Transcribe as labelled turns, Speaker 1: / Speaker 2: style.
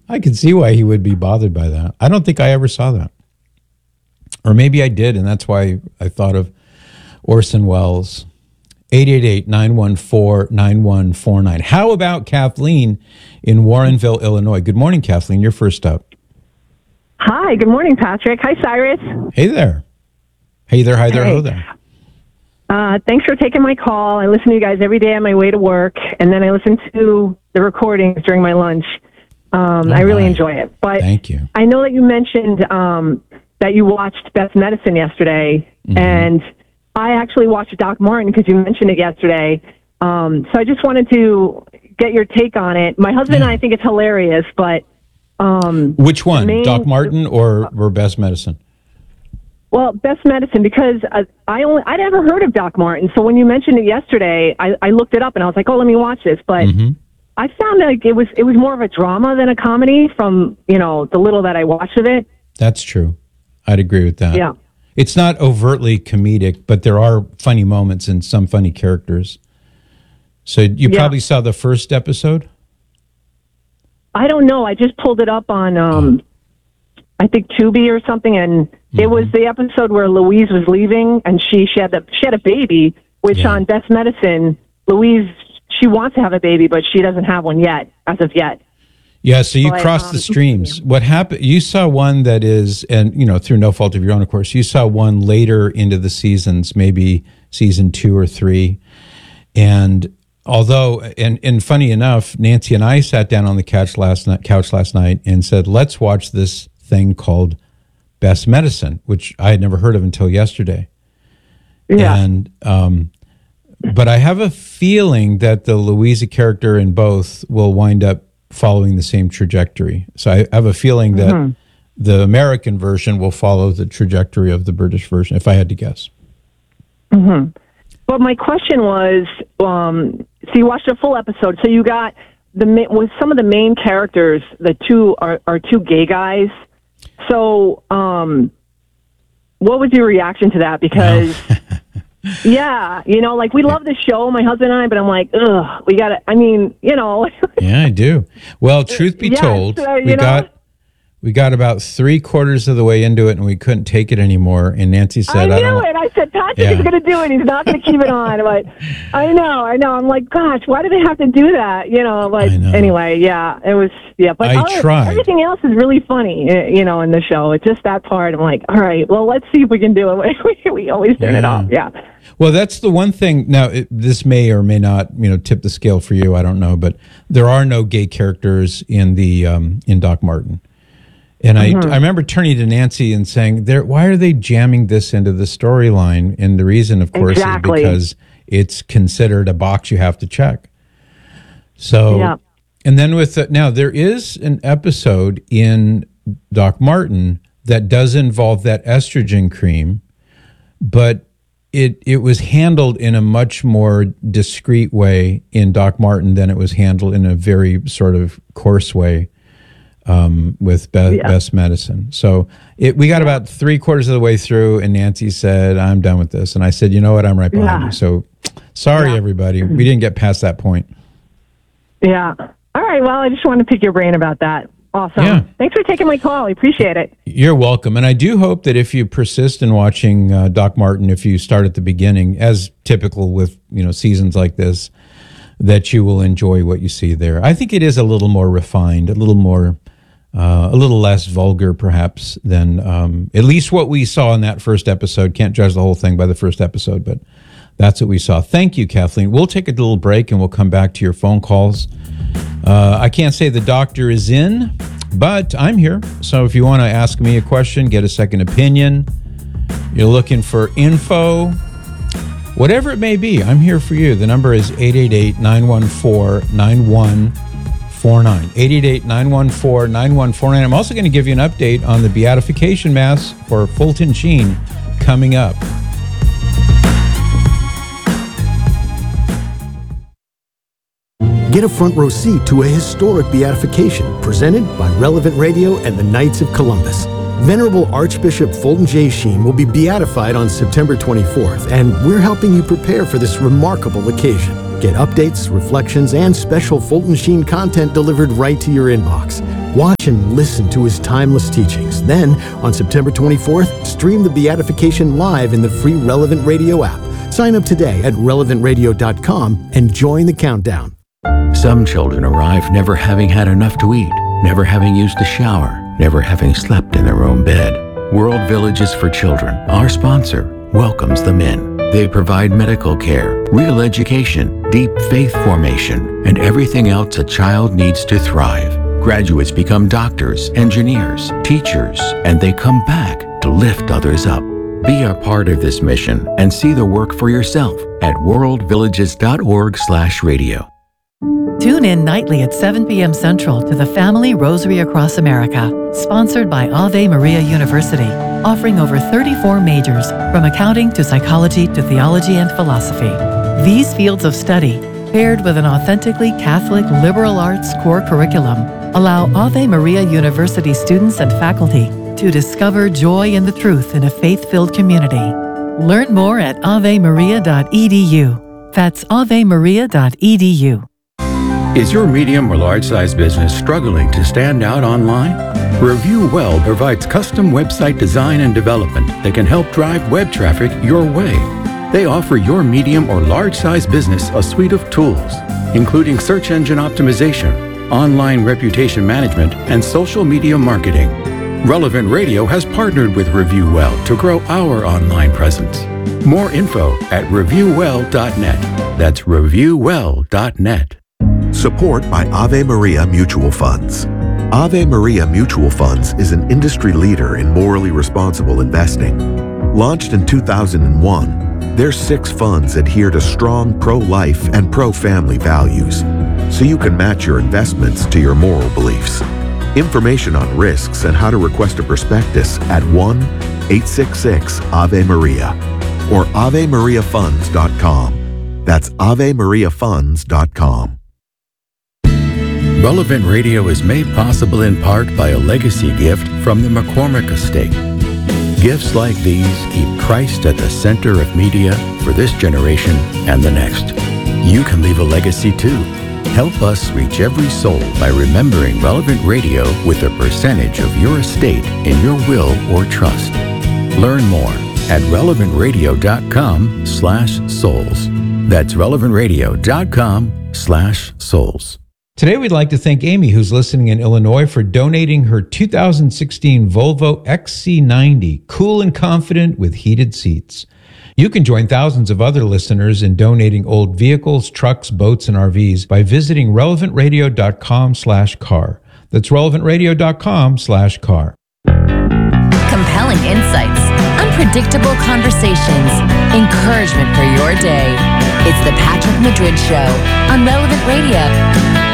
Speaker 1: I can see why he would be bothered by that. I don't think I ever saw that. Or maybe I did, and that's why I thought of Orson Welles. 888-914-9149. How about Kathleen in Warrenville, Illinois? Good morning, Kathleen. You're first up.
Speaker 2: Hi. Good morning, Patrick. Hi, Cyrus.
Speaker 1: Hey there. Hey there, hi there,
Speaker 2: Hey.
Speaker 1: hello there.
Speaker 2: Thanks for taking my call. I listen to you guys every day on my way to work, and then I listen to the recordings during my lunch. I really enjoy it. But
Speaker 1: thank you.
Speaker 2: I know that you mentioned that you watched Best Medicine yesterday, and I actually watched Doc Martin because you mentioned it yesterday. So I just wanted to get your take on it. My husband and I think it's hilarious, but
Speaker 1: which one, Doc Martin or Best Medicine?
Speaker 2: Well, Best Medicine, because I'd never heard of Doc Martin. So when you mentioned it yesterday, I looked it up and I was like, oh, let me watch this. But I found like it was more of a drama than a comedy from, the little that I watched of it.
Speaker 1: That's true. I'd agree with that.
Speaker 2: Yeah.
Speaker 1: It's not overtly comedic, but there are funny moments and some funny characters. So you probably saw the first episode?
Speaker 2: I don't know. I just pulled it up on, I think Tubi or something, and it was the episode where Louise was leaving, and she had a baby. Which on Best Medicine, Louise, she wants to have a baby, but she doesn't have one yet, as of yet.
Speaker 1: Yeah, so you crossed the streams. What happened? You saw one that is, and through no fault of your own, of course. You saw one later into the seasons, maybe season 2 or 3, and although, and funny enough, Nancy and I sat down on the couch last night and said, let's watch this thing called Best Medicine, which I had never heard of until yesterday. Yeah. And, but I have a feeling that the Louisa character in both will wind up following the same trajectory. So I have a feeling that the American version will follow the trajectory of the British version, if I had to guess.
Speaker 2: But my question was, so you watched a full episode. So you got with some of the main characters, the two are two gay guys. So, what was your reaction to that? Because, yeah, like we love the show, my husband and I, but I'm like, ugh, we got to,
Speaker 1: Yeah, I do. Well, truth be told, we got about 3/4 of the way into it and we couldn't take it anymore. And Nancy said,
Speaker 2: I knew it. I said, Patrick is going to do it. He's not going to keep it on. But I know. I'm like, gosh, why do they have to do that? Anyway, yeah, it was, But
Speaker 1: I tried.
Speaker 2: Everything else is really funny, in the show. It's just that part. I'm like, all right, well, let's see if we can do it. We always turn it off. Yeah.
Speaker 1: Well, that's the one thing. Now, this may or may not, tip the scale for you. I don't know. But there are no gay characters in in Doc Martin. And I remember turning to Nancy and saying, why are they jamming this into the storyline? And the reason, of course, is because it's considered a box you have to check. So, and then now there is an episode in Doc Martin that does involve that estrogen cream, but it was handled in a much more discreet way in Doc Martin than it was handled in a very sort of coarse way with Best Medicine. So we got about 3/4 of the way through, and Nancy said, I'm done with this. And I said, you know what? I'm right behind you. So sorry, everybody. We didn't get past that point.
Speaker 2: Yeah. All right. Well, I just wanted to pick your brain about that. Awesome. Yeah. Thanks for taking my call. I appreciate it.
Speaker 1: You're welcome. And I do hope that if you persist in watching Doc Martin, if you start at the beginning, as typical with seasons like this, that you will enjoy what you see there. I think it is a little more refined, a little less vulgar, perhaps, than at least what we saw in that first episode. Can't judge the whole thing by the first episode, but that's what we saw. Thank you, Kathleen. We'll take a little break and we'll come back to your phone calls. I can't say the doctor is in, but I'm here. So if you want to ask me a question, get a second opinion, you're looking for info, whatever it may be, I'm here for you. The number is 888-914-9149. 888-914-9149. I'm also going to give you an update on the beatification mass for Fulton Sheen coming up.
Speaker 3: Get a front row seat to a historic beatification presented by Relevant Radio and the Knights of Columbus. Venerable Archbishop Fulton J. Sheen will be beatified on September 24th, and we're helping you prepare for this remarkable occasion. Get updates, reflections, and special Fulton Sheen content delivered right to your inbox. Watch and listen to his timeless teachings. Then, on September 24th, stream the beatification live in the free Relevant Radio app. Sign up today at relevantradio.com and join the countdown.
Speaker 4: Some children arrive never having had enough to eat, never having used a shower, never having slept in their own bed. World Villages for Children, our sponsor, welcomes them in. They provide medical care, real education, deep faith formation, and everything else a child needs to thrive. Graduates become doctors, engineers, teachers, and they come back to lift others up. Be a part of this mission and see the work for yourself at worldvillages.org/radio.
Speaker 5: Tune in nightly at 7 p.m. Central to the Family Rosary Across America, sponsored by Ave Maria University, offering over 34 majors, from accounting to psychology to theology and philosophy. These fields of study, paired with an authentically Catholic liberal arts core curriculum, allow Ave Maria University students and faculty to discover joy in the truth in a faith-filled community. Learn more at avemaria.edu. That's avemaria.edu.
Speaker 4: Is your medium or large-size business struggling to stand out online? Review Well provides custom website design and development that can help drive web traffic your way. They offer your medium or large-size business a suite of tools, including search engine optimization, online reputation management, and social media marketing. Relevant Radio has partnered with Review Well to grow our online presence. More info at reviewwell.net. That's reviewwell.net.
Speaker 6: Support by Ave Maria Mutual Funds. Ave Maria Mutual Funds is an industry leader in morally responsible investing. Launched in 2001, their 6 funds adhere to strong pro-life and pro-family values, so you can match your investments to your moral beliefs. Information on risks and how to request a prospectus at 1-866-AVE-MARIA or AveMariaFunds.com. That's AveMariaFunds.com.
Speaker 4: Relevant Radio is made possible in part by a legacy gift from the McCormick Estate. Gifts like these keep Christ at the center of media for this generation and the next. You can leave a legacy too. Help us reach every soul by remembering Relevant Radio with a percentage of your estate in your will or trust. Learn more at relevantradio.com/souls. That's relevantradio.com/souls.
Speaker 1: Today, we'd like to thank Amy, who's listening in Illinois, for donating her 2016 Volvo XC90, cool and confident with heated seats. You can join thousands of other listeners in donating old vehicles, trucks, boats, and RVs by visiting relevantradio.com/car. That's relevantradio.com/car.
Speaker 7: Compelling insights, unpredictable conversations, encouragement for your day. It's the Patrick Madrid Show on Relevant Radio.